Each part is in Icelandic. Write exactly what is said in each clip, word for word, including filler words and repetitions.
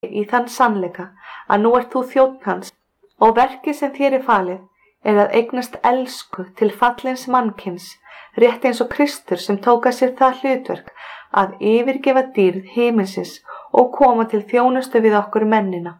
í þann sannleika að nú ert þú þjónn hans og verkið sem þér er falið er að eignast elsku til fallins mannkyns, rétt eins og Kristur sem tók að sér það hlutverk að yfirgefa dýrð himinsins og koma til þjónustu við okkur mennina.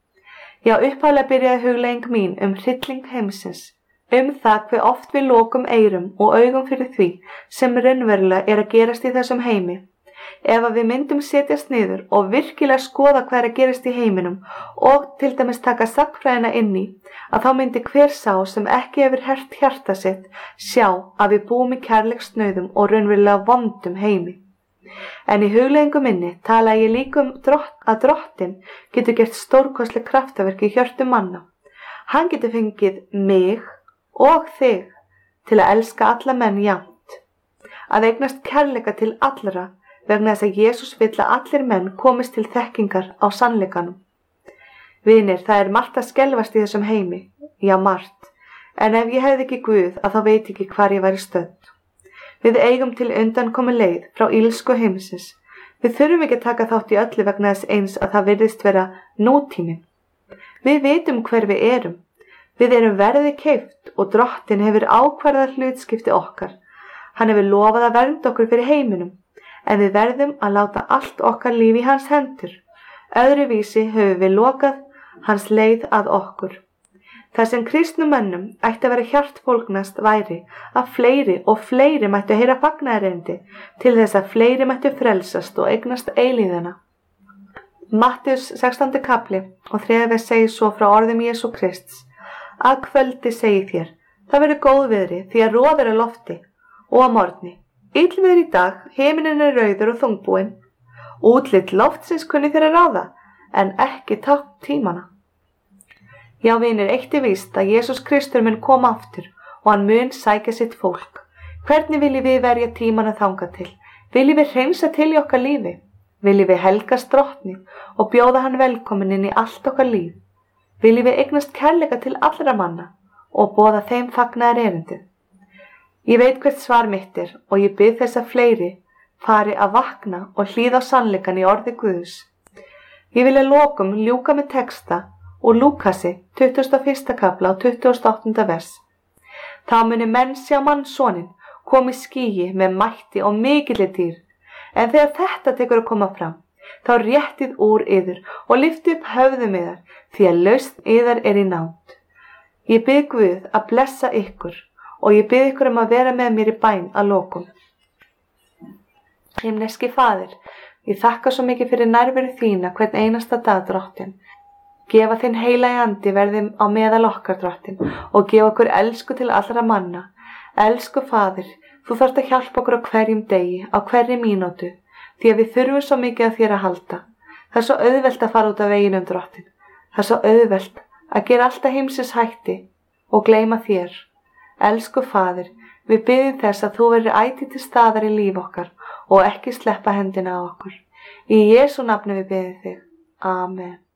Já, upphaflega byrjaði hugleiðing mín um hrylling heimsins, um það hve oft við lokum eyrum og augum fyrir því sem raunverulega er að gerast í þessum heimi. Ef að við myndum setjast niður og virkilega skoða hvað er að gerast í heiminum og til dæmis taka sagnfræðina inn í, að þá myndi hver sá sem ekki hefur hert hjarta sitt sjá að við búum í kærleiksnauðum og raunverulega vondum heimi. En í hugleiðingu minni tala ég líka um drott, að drottin getur gert stórkostleg kraftaverk í hjörtum manna. Hann getur fengið mig og þig til að elska alla menn jafnt, að eignast kærleika til allra vegna þess að Jesús vill að allir menn komist til þekkingar á sannleikanum. Vinir, það er margt að skelfast í þessum heimi, já margt, en ef ég hefði ekki Guð að þá veit ekki hvar ég væri stödd. Við eigum til undankomin leið frá illsku heimsins. Við þurfum ekki að taka þátt í öllu vegna þess eins að það virðist vera nútíminn. Við vitum hver við erum. Við erum verði keypt og drottin hefur ákvarðað hlutskipti okkar. Hann hefur lofað að vernda okkur fyrir heiminum, en við verðum að láta allt okkar líf í hans hendur. Öðruvísi höfum við lokað hans leið að okkur. Það sem kristnum mönnum ætti að vera hjartfólgnast væri að fleiri og fleiri mættu heyra fagnaðarerindi til þess að fleiri mættu frelsast og eignast eilífðina. Mattheus sextándi kafli og þriðja vers segir svo frá orðum Jesú Krists: Að kvöldi segi þér, það verður góðviðri því að roð er á lofti, og að morgni illviðri í dag, himinin er rauður og þungbúinn. Útlit loftsins kunni þér að ráða, en ekki tákn tímana. Já, vinir, eitt er víst að Jesús Kristur mun koma aftur og hann mun sækja sitt fólk. Hvernig viljum við verja tímana þangað til? Viljum við hreinsa til í okkar lífi? Viljum við helgast drottni og bjóða hann velkomin inn í allt okkar líf? Viljum við eignast kærleika til allra manna og boða þeim fagnaðarerindið? Ég veit hvert svar mitt er og ég bið þess að fleiri fari að vakna og hlýða á sannleikann í orði Guðs. Ég vil að lokum ljúka með texta úr Lúkasi tuttugasta og fyrsta kafla og tuttugasta og áttunda vers. Þá muni menn sjá mannssoninn koma í skýi með mætti og mikilli dýr, en þegar þetta tekur að koma fram, þá réttið úr yður og lyftið upp höfðum yðar, því að lausn yðar er í nánd. Ég bið Guð að blessa ykkur og ég bið ykkur um að vera með mér í bæn að lokum. Himneski Faðir, ég þakka svo mikið fyrir nærveru þína hvern einasta dag, drottin. Gefa þinn heilagi andi verði á meðal okkar, drottin, og gefa okkur elsku til allra manna. Elsku Faðir, þú þarft að hjálpa okkur á hverjum degi, á hverri mínútu, því að við þurfum svo mikið að þér að halda. Það er svo auðvelt að fara út af veginum, drottin. Það er svo auðvelt að gera alltaf heimsins hætti og gleyma þér. Elsku Faðir, við biðjum þess að þú verður ætíð til staðar í líf okkar og ekki sleppa hendina á okkur. Í Jesú nafni við biðjum þig. Amen.